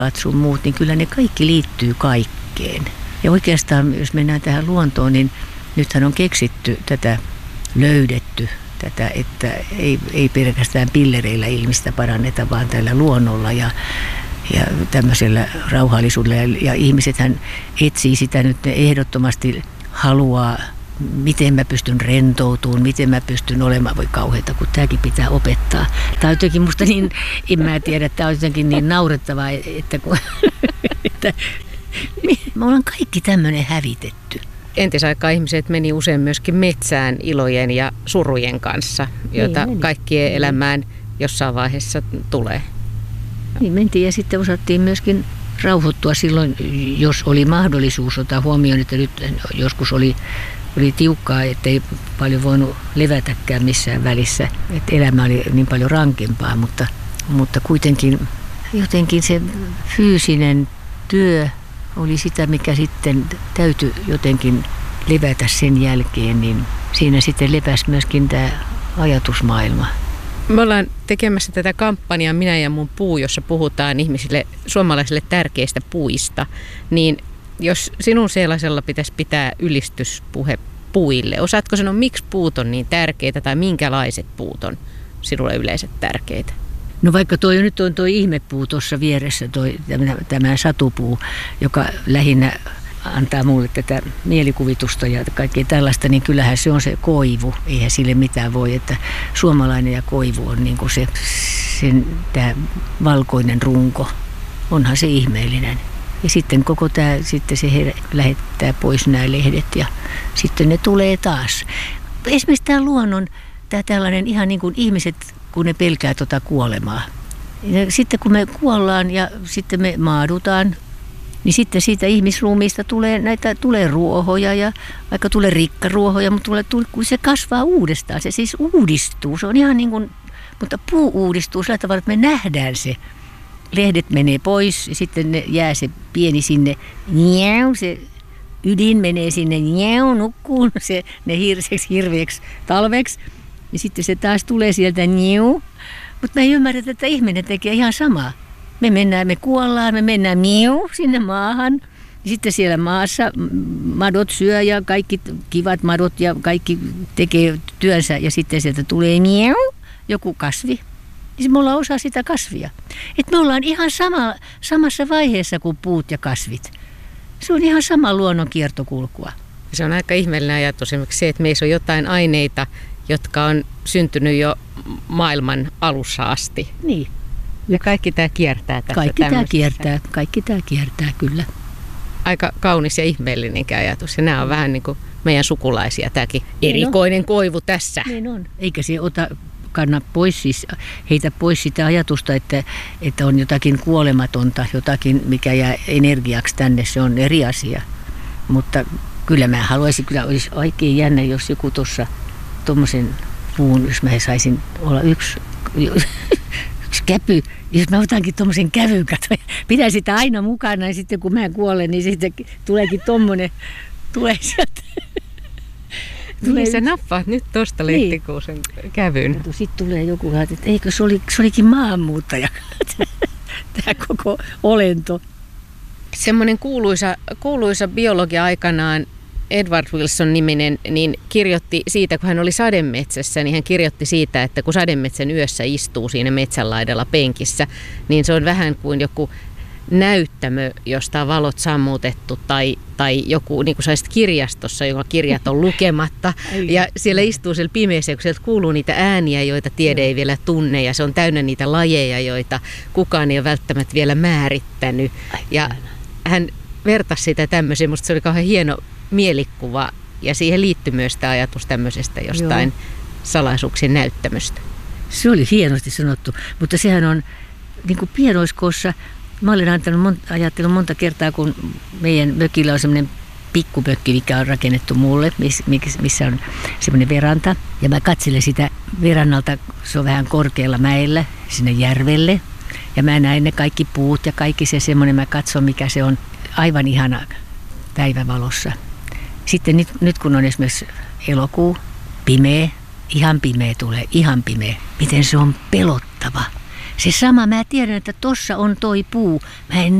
sun muut, niin kyllä ne kaikki liittyy kaikkeen. Ja oikeastaan, jos mennään tähän luontoon, niin nythän on keksitty löydetty tätä, että ei pelkästään pillereillä ihmistä paranneta, vaan tällä luonnolla ja tämmöisellä rauhallisuudella. Ja ihmisethän etsii sitä nyt, ne ehdottomasti haluaa, miten mä pystyn rentoutumaan, miten mä pystyn olemaan, voi kauheita, kun tämäkin pitää opettaa. Tämä on jotenkin musta niin, en mä tiedä, tämä on jotenkin niin naurettavaa, että me ollaan kaikki tämmöinen hävitetty. Entisaikaan ihmiset meni usein myöskin metsään ilojen ja surujen kanssa, joita kaikkien elämään jossain vaiheessa tulee. Niin mentiin ja sitten osattiin myöskin rauhoittua silloin, jos oli mahdollisuus ottaa huomioon, että nyt joskus oli tiukkaa, ettei paljon voinut levätäkään missään välissä. Että elämä oli niin paljon rankempaa, mutta kuitenkin jotenkin se fyysinen työ oli sitä, mikä sitten täytyi jotenkin levätä sen jälkeen, niin siinä sitten lepäsi myöskin tämä ajatusmaailma. Me ollaan tekemässä tätä kampanjaa Minä ja mun puu, jossa puhutaan ihmisille, suomalaisille tärkeistä puista, niin jos sinun sellaisella pitäisi pitää ylistyspuhe puille, osaatko sanoa, miksi puut on niin tärkeitä tai minkälaiset puut on sinulle yleensä tärkeitä? No vaikka nyt on tuo ihmepuu tuossa vieressä, tämä satupuu, joka lähinnä antaa mulle tätä mielikuvitusta ja kaikkea tällaista, niin kyllähän se on se koivu. Eihän sille mitään voi, että suomalainen ja koivu on niin kuin tämä valkoinen runko. Onhan se ihmeellinen. Ja sitten koko tämä, sitten se lähettää pois nämä lehdet ja sitten ne tulee taas. Esimerkiksi tämä luonnon, tämä tällainen ihan niin kuin ihmiset, kun ne pelkää kuolemaa. Ja sitten kun me kuollaan ja sitten me maadutaan, niin sitten siitä ihmisruumiista tulee ruohoja ja vaikka tulee rikkaruohoja, mutta kun se kasvaa uudestaan, se siis uudistuu. Se on ihan niin kuin, mutta puu uudistuu sillä tavalla, että me nähdään se. Lehdet menee pois ja sitten ne jää se pieni sinne, se ydin menee sinne, nukkuu ne hirveäksi talveksi. Ja sitten se taas tulee sieltä mutta me ei ymmärretä, että ihminen tekee ihan samaa. Me kuollaan, me mennään sinne maahan. Ja sitten siellä maassa madot syö ja kaikki kivat madot ja kaikki tekee työnsä. Ja sitten sieltä tulee joku kasvi. Ja me ollaan osa sitä kasvia. Et me ollaan ihan samassa vaiheessa kuin puut ja kasvit. Se on ihan sama luonnon kiertokulkua. Se on aika ihmeellinen ajatus esimerkiksi se, että meissä on jotain aineita, jotka on syntynyt jo maailman alussa asti. Niin. Ja kaikki tämä kiertää tässä Kaikki tämä kiertää, kyllä. Aika kaunis ja ihmeellinenkin ajatus. Ja nämä on vähän niin kuin meidän sukulaisia, tämäkin erikoinen koivu tässä. Niin on. Eikä se kanna pois, siis heitä pois sitä ajatusta, että on jotakin kuolematonta, jotakin mikä jää energiaksi tänne, se on eri asia. Mutta kyllä mä haluaisin, kyllä olisi oikein jännä, jos joku tuossa tuommoisen puun, jos mä saisin olla yksi käpy, jos mä otankin tuommoisen kävyn, pidän sitä aina mukana ja sitten kun mä kuolen, niin sitten tuleekin tuommoinen, tulee sieltä. Niin sä nappaat nyt tuosta lehtikuusen kävyn. Sitten tulee joku, että eikö se olikin maanmuuttaja, tämä koko olento. Semmoinen kuuluisa biologi aikanaan, Edward Wilson-niminen, niin kirjoitti siitä, kun hän oli sademetsässä, niin hän kirjoitti siitä, että kun sademetsän yössä istuu siinä metsän laidalla penkissä, niin se on vähän kuin joku näyttämö, josta on valot sammutettu tai joku, niin kuin saisit kirjastossa, jonka kirjat on lukematta. Ja siellä istuu siellä pimeässä, kun sieltä kuuluu niitä ääniä, joita tiede ei vielä tunne, ja se on täynnä niitä lajeja, joita kukaan ei ole välttämättä vielä määrittänyt. Ja hän vertasi sitä tämmöiseen, musta se oli kauhean hieno mielikuva, ja siihen liittyy myös tämä ajatus tämmöisestä jostain salaisuuksien näyttämöstä. Se oli hienosti sanottu, mutta sehän on niin kuin pienoiskoossa. Mä olen ajatellut monta kertaa, kun meidän mökillä on semmoinen pikkupökki, mikä on rakennettu mulle, missä on semmoinen veranta. Ja mä katselen sitä verannalta, se on vähän korkealla mäellä, sinne järvelle. Ja mä näen ne kaikki puut ja kaikki se semmoinen, mä katson mikä se on aivan ihana päivävalossa. Sitten nyt kun on esimerkiksi elokuu, pimeä, ihan pimeä tulee, ihan pimeä. Miten se on pelottava. Se sama, mä tiedän, että tossa on toi puu. Mä en